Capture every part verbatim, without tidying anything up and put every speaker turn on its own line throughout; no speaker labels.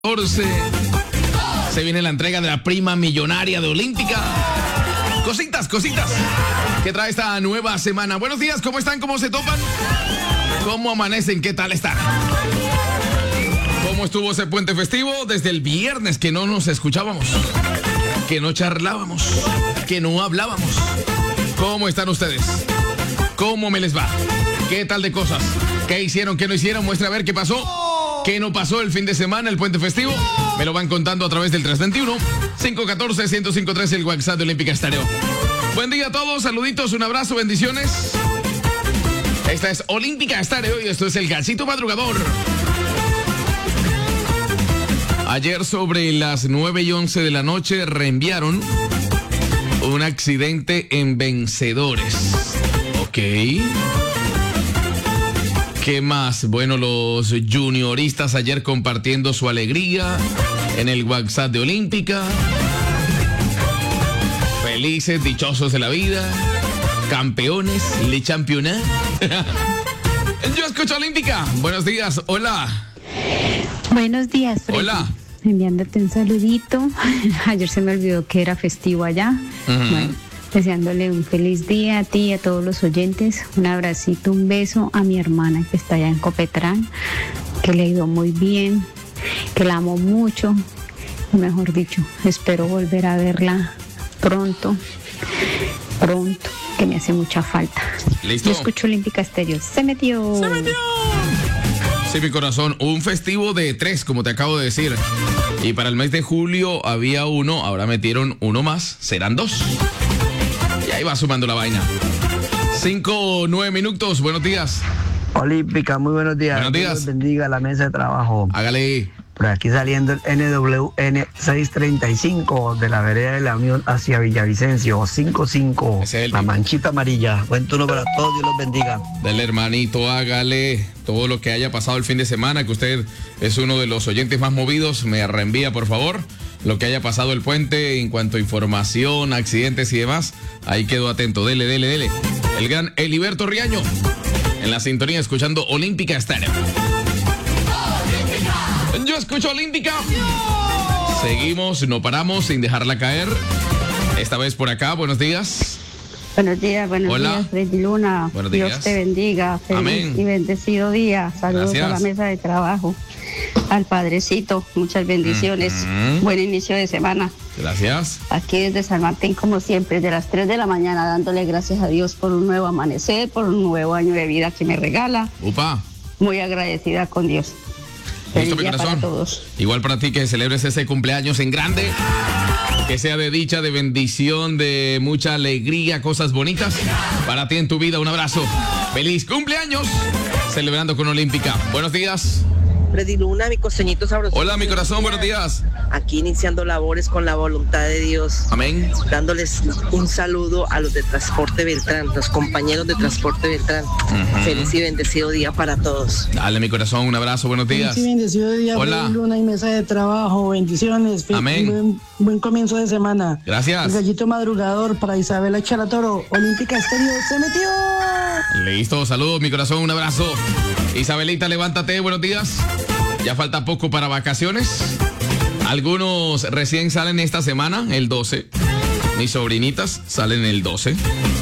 catorce se viene la entrega de la prima millonaria de Olímpica. Cositas, cositas que trae esta nueva semana. Buenos días, ¿cómo están? ¿Cómo se topan? ¿Cómo amanecen? ¿Qué tal están? ¿Cómo estuvo ese puente festivo? Desde el viernes que no nos escuchábamos, que no charlábamos, que no hablábamos. ¿Cómo están ustedes? ¿Cómo me les va? ¿Qué tal de cosas? ¿Qué hicieron? ¿Qué no hicieron? Muestra a ver qué pasó. ¿Qué no pasó el fin de semana, el puente festivo? Me lo van contando a través del tres veintiuno, cinco catorce, ciento cincuenta y tres, el WhatsApp de Olímpica Estéreo. Buen día a todos, saluditos, un abrazo, bendiciones. Esta es Olímpica Estéreo y esto es el Galcito Madrugador. Ayer sobre las nueve y once de la noche reenviaron un accidente en Vencedores. Ok. ¿Qué más? Bueno, los junioristas ayer compartiendo su alegría en el WhatsApp de Olímpica. Felices, dichosos de la vida. Campeones, le championnat. Yo escucho Olímpica. Buenos días, hola.
Buenos días, Freddy.
Hola.
Enviándote un saludito. Ayer se me olvidó que era festivo allá. Uh-huh. Bueno, deseándole un feliz día a ti y a todos los oyentes. Un abracito, un beso a mi hermana que está allá en Copetrán, que le ha ido muy bien, que la amo mucho. Mejor dicho, espero volver a verla pronto, pronto, que me hace mucha falta.
¿Listo?
Yo escucho Olímpica Estéreo. Se metió.
Se metió. Sí, mi corazón, un festivo de tres, como te acabo de decir. Y para el mes de julio había uno, ahora metieron uno más, serán dos. Y ahí va sumando la vaina. Cinco o nueve minutos, buenos días.
Olímpica, muy buenos días.
Buenos días.
Dios bendiga la mesa de trabajo.
Hágale.
Por aquí saliendo el N W N seiscientos treinta y cinco de la vereda de la Unión hacia Villavicencio, cinco cinco, la manchita amarilla. Buen turno para todos, Dios los bendiga.
Dale, hermanito, hágale. Todo lo que haya pasado el fin de semana, que usted es uno de los oyentes más movidos, me reenvía, por favor. Lo que haya pasado el puente en cuanto a información, accidentes y demás, ahí quedo atento. Dele, dele, dele. El gran Eliberto Riaño, en la sintonía, escuchando Olímpica Estéreo. Yo escucho Olímpica. Seguimos, no paramos sin dejarla caer. Esta vez por acá, buenos días.
Buenos días, buenos
Hola.
días, Freddy Luna.
Buenos
Dios
días.
te bendiga. Feliz
Amén.
y bendecido día. Saludos
Gracias.
a la mesa de trabajo. Al Padrecito, muchas bendiciones.
Uh-huh.
Buen inicio de semana.
Gracias.
Aquí desde San Martín, como siempre, desde las tres de la mañana, dándole gracias a Dios por un nuevo amanecer, por un nuevo año de vida que me regala.
Upa.
Muy agradecida con Dios.
Listo,
Feliz
mi
día
corazón.
para todos.
Igual para ti, que celebres ese cumpleaños en grande. Que sea de dicha, de bendición, de mucha alegría, cosas bonitas. Para ti en tu vida, un abrazo. ¡Feliz cumpleaños! Celebrando con Olímpica. Buenos días.
Freddy Luna, mi costeñito sabroso.
Hola, mi corazón, buenos días.
Aquí iniciando labores con la voluntad de Dios.
Amén.
Dándoles un saludo a los de Transporte Beltrán, los compañeros de Transporte Beltrán.
Uh-huh.
Feliz y bendecido día para todos.
Dale, mi corazón, un abrazo, buenos días.
Sí, bendecido día,
Hola.
Freddy Luna y mesa de trabajo, bendiciones.
Amén.
Buen, buen comienzo de semana.
Gracias.
El Gallito Madrugador para Isabela Charatoro, Olímpica Estéreo, se metió.
Listo, saludos, mi corazón, un abrazo. Isabelita, levántate, buenos días. Ya falta poco para vacaciones. Algunos recién salen esta semana, el doce. Mis sobrinitas salen el doce.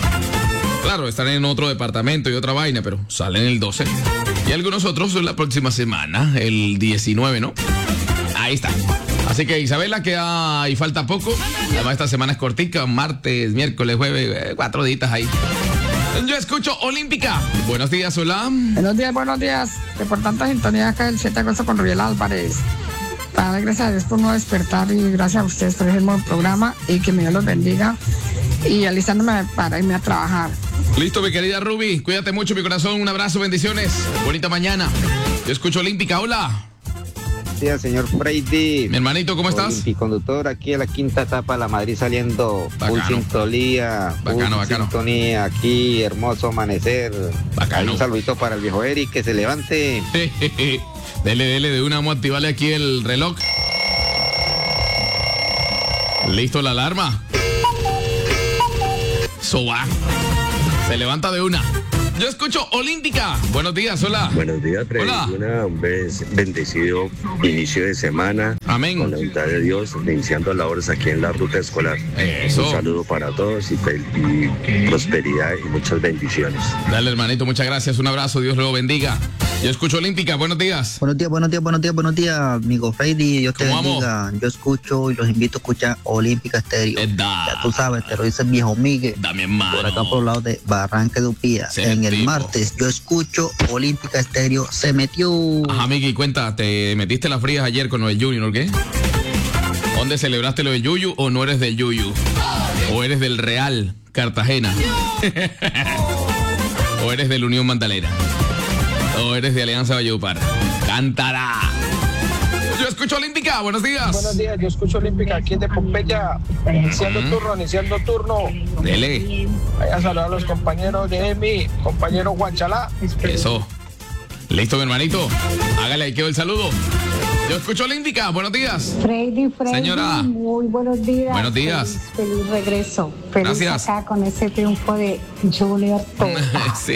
Claro, están en otro departamento y otra vaina, pero salen el doce. Y algunos otros la próxima semana, el diecinueve, ¿no? Ahí está. Así que Isabela, que ahí falta poco. Además, esta semana es cortica, martes, miércoles, jueves, eh, cuatro días ahí. Yo escucho Olímpica. Buenos días, hola.
Buenos días, buenos días. Que por tanta sintonía acá el siete de agosto con Rubiela Álvarez. Para dar gracias a Dios por no despertar y gracias a ustedes por ese nuevo programa y que mi Dios los bendiga. Y alistándome para irme a trabajar.
Listo, mi querida Ruby. Cuídate mucho, mi corazón. Un abrazo, bendiciones. Bonita mañana. Yo escucho Olímpica, hola.
Gracias, señor Brady.
Mi hermanito, ¿cómo estás?
Conductor aquí a la quinta etapa de la Madrid saliendo. Full
Bacano.
sintonía. Full
Bacano, bacano.
sintonía aquí, hermoso amanecer.
Bacano.
Un saludito para el viejo Eric, que se levante.
Dele, dele, de una, vamos a activarle aquí el reloj. Listo, la alarma. So va. Se levanta de una. Yo escucho Olímpica. Buenos días, hola.
Buenos días, Freddy. Una un bendecido inicio de semana.
Amén.
Con la voluntad de Dios, iniciando labores aquí en la ruta escolar.
Eso.
Un saludo para todos y, y prosperidad y muchas bendiciones.
Dale, hermanito, muchas gracias. Un abrazo, Dios lo bendiga. Yo escucho Olímpica, buenos días.
Buenos días, buenos días, buenos días, buenos días, amigo Freddy. Dios te bendiga. Yo escucho y los invito a escuchar Olímpica Estéreo. Ya tú sabes, te lo dice el viejo Miguel.
Dame mano.
Por acá por el lado de Barranca de Upía. Se en el tipo. Martes, yo escucho Olímpica Estéreo. Se metió.
Ajá, Miguel, cuenta, ¿te metiste las frías ayer con lo del Junior, qué? ¿Dónde celebraste lo del Yuyu o no eres del Yuyu? ¿O eres del Real Cartagena? ¿O eres del Unión Magdalena? ¿O eres de Alianza Valledupar? ¡Cántala! Yo escucho Olímpica, buenos días.
Buenos días, yo escucho Olímpica aquí de Pompeya. Iniciando uh-huh. turno, iniciando turno.
Dele.
Vaya a saludar a los compañeros de mi compañero Guanchalá.
Eso. Listo, mi hermanito. Hágale, ahí quedó el saludo. Yo escucho Olímpica, buenos días.
Freddy, Freddy.
Señora.
Muy buenos días.
Buenos días.
Feliz, feliz regreso. Feliz
Gracias.
Acá con ese triunfo de Junior.
Sí.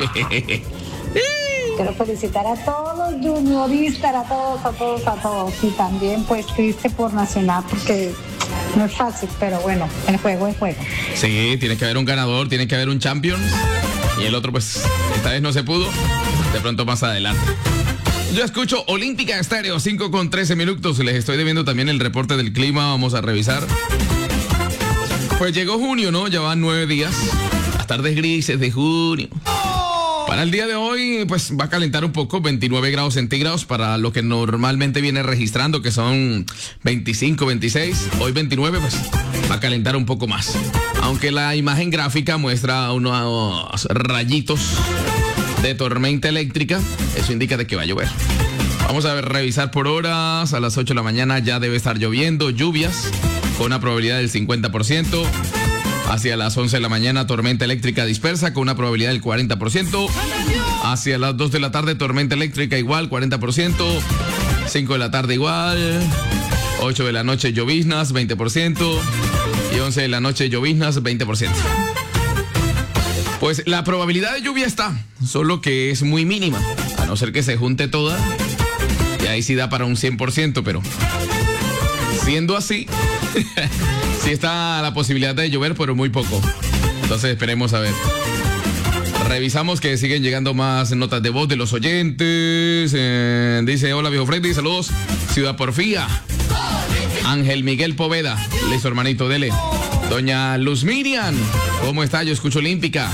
Quiero felicitar a todos los junioristas, a todos, a todos, a todos. Y también pues triste por Nacional porque no es fácil, pero bueno, el juego es juego.
Sí, tiene que haber un ganador, tiene que haber un Champions. Y el otro pues esta vez no se pudo. De pronto más adelante. Yo escucho Olímpica Estéreo, cinco con trece minutos. Les estoy debiendo también el reporte del clima. Vamos a revisar. Pues llegó junio, ¿no? Ya van nueve días. Las tardes grises de junio. Para el día de hoy, pues va a calentar un poco, veintinueve grados centígrados para lo que normalmente viene registrando, que son veinticinco, veintiséis. Hoy veintinueve, pues va a calentar un poco más. Aunque la imagen gráfica muestra unos rayitos de tormenta eléctrica, eso indica de que va a llover. Vamos a ver, revisar por horas. A las ocho de la mañana ya debe estar lloviendo, lluvias con una probabilidad del cincuenta por ciento. Hacia las once de la mañana, tormenta eléctrica dispersa con una probabilidad del cuarenta por ciento. Hacia las dos de la tarde, tormenta eléctrica igual, cuarenta por ciento. cinco de la tarde igual. ocho de la noche, lloviznas, veinte por ciento. Y once de la noche, lloviznas, veinte por ciento. Pues la probabilidad de lluvia está, solo que es muy mínima. A no ser que se junte toda. Y ahí sí da para un cien por ciento, pero siendo así... Sí está la posibilidad de llover, pero muy poco. Entonces esperemos a ver. Revisamos que siguen llegando más notas de voz de los oyentes. Eh, dice, hola viejo Freddy, saludos. Ciudad Porfía. Ángel Miguel Poveda. Listo, hermanito, dele. Doña Luz Miriam. ¿Cómo está? Yo escucho Olímpica.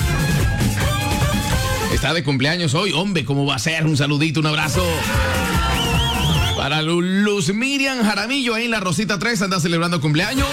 Está de cumpleaños hoy. Hombre, ¿cómo va a ser? Un saludito, un abrazo. Para Luz Miriam Jaramillo, ahí en la Rosita tres, anda celebrando cumpleaños.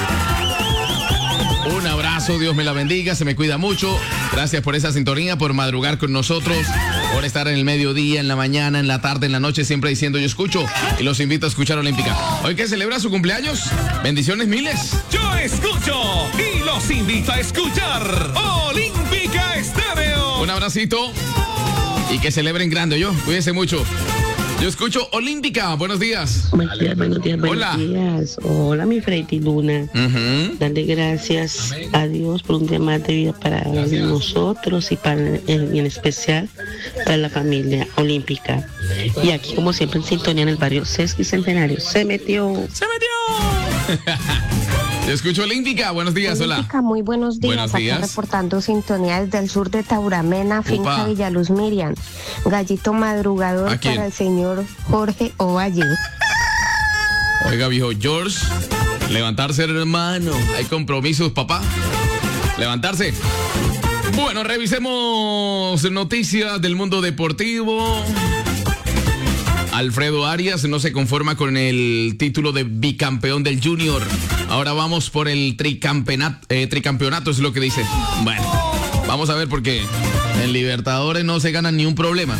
Un abrazo, Dios me la bendiga, se me cuida mucho. Gracias por esa sintonía, por madrugar con nosotros, por estar en el mediodía, en la mañana, en la tarde, en la noche, siempre diciendo yo escucho. Y los invito a escuchar Olímpica. Hoy que celebra su cumpleaños, bendiciones miles.
Yo escucho y los invito a escuchar Olímpica Estéreo.
Un abracito y que celebren grande, yo. Cuídense mucho. Yo escucho Olímpica. Buenos días.
Buenos días, buenos días, buenos
Hola.
días. Hola, mi Freddy Luna.
Uh-huh.
Darle gracias a Dios por un día más de vida para nosotros y para en, en especial para la familia olímpica. Y aquí, como siempre, en sintonía en el barrio Sesqui Centenario. Se metió.
Se metió. Yo escucho Olímpica. Buenos días,
Olímpica,
hola.
Muy buenos días.
Buenos días.
Acá reportando sintonía desde el sur de Tauramena, finca
Upa.
Villaluz Miriam. Gallito madrugador
¿A quién?
para el señor Jorge Ovalle.
Oiga, viejo George, levantarse, hermano. Hay compromisos, papá. Levantarse. Bueno, revisemos noticias del mundo deportivo. Alfredo Arias no se conforma con el título de bicampeón del Junior. Ahora vamos por el tricampeonato, eh, tricampeonato es lo que dice. Bueno, vamos a ver porque en Libertadores no se gana ni un problema.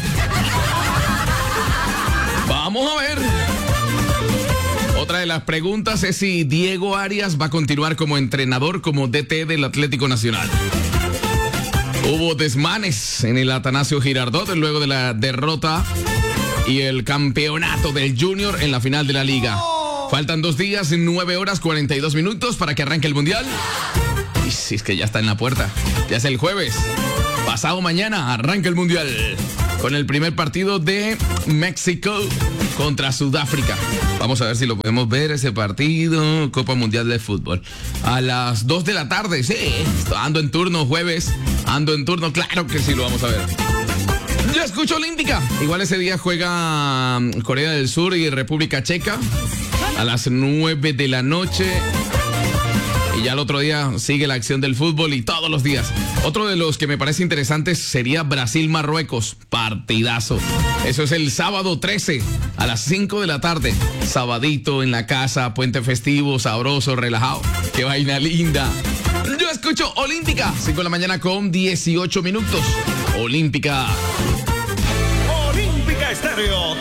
Vamos a ver. Otra de las preguntas es si Diego Arias va a continuar como entrenador, como D T del Atlético Nacional. Hubo desmanes en el Atanasio Girardot luego de la derrota y el campeonato del Junior en la final de la Liga. Faltan dos días, nueve horas, cuarenta y dos minutos para que arranque el Mundial. Y si es que ya está en la puerta, ya es el jueves. Pasado mañana arranca el Mundial con el primer partido de México contra Sudáfrica. Vamos a ver si lo podemos ver ese partido, Copa Mundial de Fútbol. A las dos de la tarde, sí, ando en turno jueves, ando en turno, claro que sí lo vamos a ver. Yo escucho Olímpica. Igual ese día juega Corea del Sur y República Checa a las nueve de la noche. Y ya el otro día sigue la acción del fútbol y todos los días. Otro de los que me parece interesante sería Brasil-Marruecos. Partidazo. Eso es el sábado trece a las cinco de la tarde. Sabadito en la casa, puente festivo, sabroso, relajado. Qué vaina linda. Yo escucho Olímpica. cinco de la mañana con dieciocho minutos. Olímpica.
Olímpica Estéreo